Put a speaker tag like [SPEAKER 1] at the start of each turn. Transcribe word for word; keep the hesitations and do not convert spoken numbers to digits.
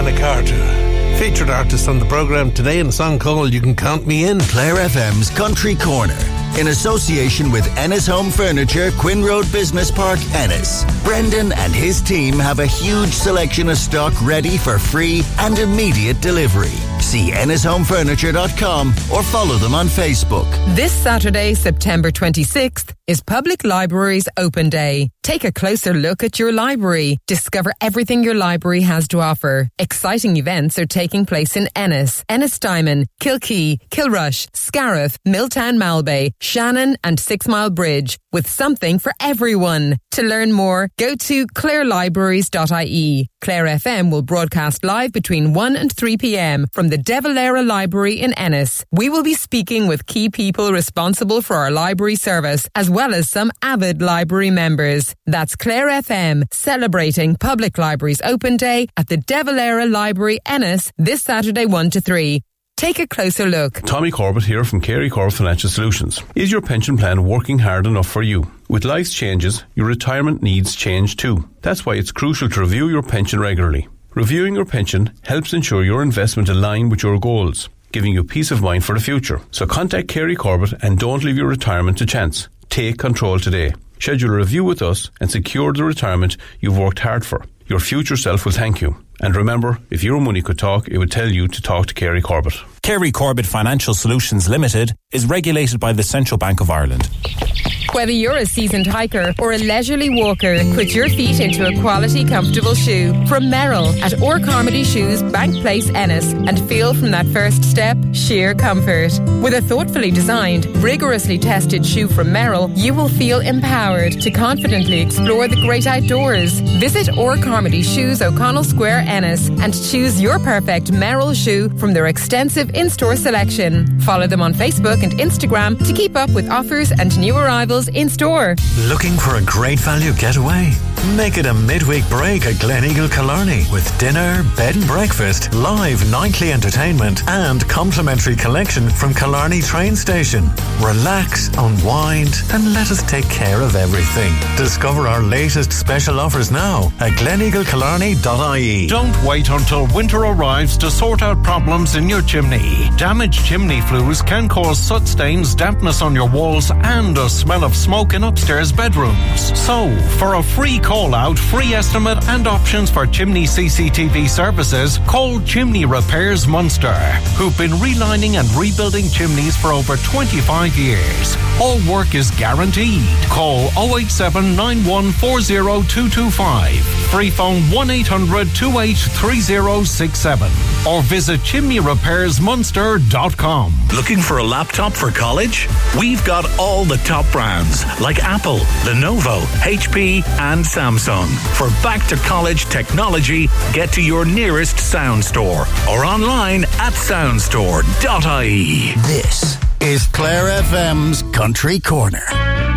[SPEAKER 1] Anna Carter. Featured artist on the programme today in a song called You Can Count Me In.
[SPEAKER 2] Clare F M's Country Corner, in association with Ennis Home Furniture, Quinn Road Business Park, Ennis. Brendan and his team have a huge selection of stock ready for free and immediate delivery. See ennis home furniture dot com or follow them on Facebook.
[SPEAKER 3] This Saturday, September twenty-sixth, is Public Libraries Open Day. Take a closer look at your library. Discover everything your library has to offer. Exciting events are taking place in Ennis, Ennistimon, Kilkee, Kilrush, Scariff, Milltown Malbay, Shannon and Six Mile Bridge, with something for everyone. To learn more, go to clare libraries dot I E. Clare F M will broadcast live between one and three p.m. from the De Valera Library in Ennis. We will be speaking with key people responsible for our library service, as well as some avid library members. That's Clare F M, celebrating Public Libraries Open Day at the De Valera Library, Ennis, this Saturday one to three. Take a closer look.
[SPEAKER 4] Tommy Corbett here from Carey Corbett Financial Solutions. Is your pension plan working hard enough for you? With life's changes, your retirement needs change too. That's why it's crucial to review your pension regularly. Reviewing your pension helps ensure your investment align with your goals, giving you peace of mind for the future. So contact Carey Corbett and don't leave your retirement to chance. Take control today. Schedule a review with us and secure the retirement you've worked hard for. Your future self will thank you. And remember, if your money could talk, it would tell you to talk to Carey Corbett.
[SPEAKER 5] Carey Corbett Financial Solutions Limited is regulated by the Central Bank of Ireland.
[SPEAKER 3] Whether you're a seasoned hiker or a leisurely walker, put your feet into a quality, comfortable shoe from Merrill at Or Carmody Shoes, Bank Place, Ennis, and feel from that first step sheer comfort. With a thoughtfully designed, rigorously tested shoe from Merrill, you will feel empowered to confidently explore the great outdoors. Visit Or Carmody Shoes, O'Connell Square, Ennis, and choose your perfect Merrill shoe from their extensive in-store selection. Follow them on Facebook and Instagram to keep up with offers and new arrivals in store.
[SPEAKER 6] Looking for a great value getaway? Make it a midweek break at Gleneagle Killarney with dinner, bed and breakfast, live nightly entertainment and complimentary collection from Killarney train station. Relax, unwind and let us take care of everything. Discover our latest special offers now at gleneagle killarney dot I E.
[SPEAKER 7] Don't wait until winter arrives to sort out problems in your chimney. Damaged chimney flues can cause soot stains, dampness on your walls and a smell of smoke in upstairs bedrooms. So, for a free call out, free estimate and options for chimney C C T V services, call Chimney Repairs Munster, who've been relining and rebuilding chimneys for over twenty-five years. All work is guaranteed. Call oh eight seven, nine one four oh two two five. Free phone one eight hundred, two eight three oh six seven or visit chimney repairs munster dot com.
[SPEAKER 8] Looking for a laptop for college? We've got all the top brands like Apple, Lenovo, H P and Samsung. For back to college technology, get to your nearest Sound Store or online at sound store dot I E.
[SPEAKER 2] This is Clare F M's Country Corner.